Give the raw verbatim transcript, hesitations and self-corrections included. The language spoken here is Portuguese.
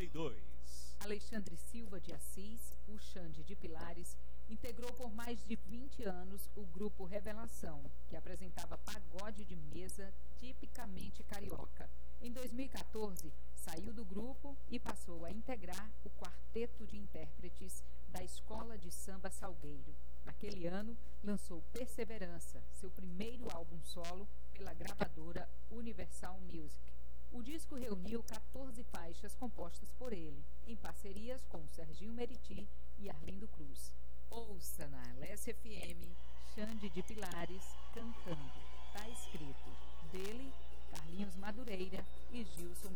e dois. Alexandre Silva de Assis, o Xande de Pilares, integrou por mais de vinte anos o grupo Revelação, que apresentava pagode de mesa tipicamente carioca. Em dois mil e quatorze, saiu do grupo e passou a integrar o quarteto de intérpretes da Escola de Samba Salgueiro. Naquele ano, lançou Perseverança, seu primeiro álbum solo pela gravadora Universal Music. O disco reuniu quatorze faixas compostas por ele, em parcerias com Serginho Meriti e Arlindo Cruz. Ouça na L S F M, Xande de Pilares cantando Tá Escrito, dele, Carlinhos Madureira e Gilson